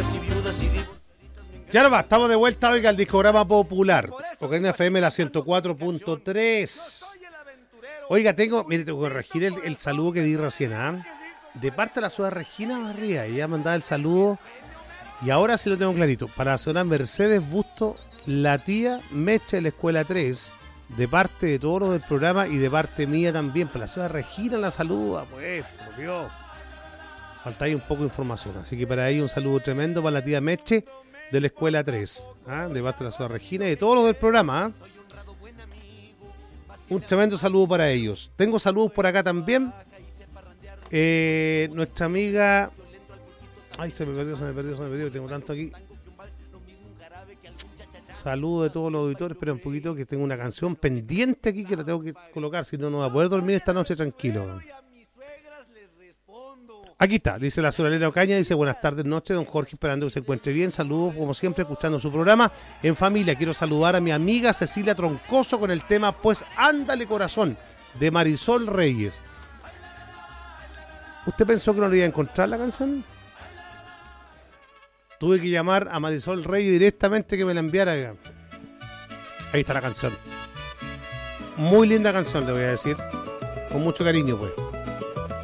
Ya no va, estamos de vuelta, oiga, al discograma popular. Ocarina FM, la 104.3. Oiga, tengo que corregir el saludo que di recién, ¿ah? De parte de la ciudad Regina Barría, ella mandaba el saludo. Y ahora sí lo tengo clarito. Para la señora Mercedes Busto, la tía Meche de la Escuela 3, de parte de todos los del programa y de parte mía también. Para la ciudad Regina la saluda, pues, por Dios. Falta ahí un poco de información. Así que para ahí un saludo tremendo para la tía Meche de la Escuela 3, ¿ah? De parte de la ciudad Regina y de todos los del programa, ¿ah? Un tremendo saludo para ellos. Tengo saludos por acá también. Nuestra amiga... Ay, se me perdió. Tengo tanto aquí. Saludos de todos los auditores. Espera un poquito que tengo una canción pendiente aquí que la tengo que colocar. Si no, no voy a poder dormir esta noche tranquilo. Aquí está, dice la señora Elena Ocaña, dice buenas tardes, noche, don Jorge, esperando que se encuentre bien, saludos como siempre, escuchando su programa en familia. Quiero saludar a mi amiga Cecilia Troncoso con el tema Pues Ándale Corazón, de Marisol Reyes. ¿Usted pensó que no le iba a encontrar la canción? Tuve que llamar a Marisol Reyes directamente que me la enviara. Ahí está la canción. Muy linda canción, le voy a decir, con mucho cariño, pues.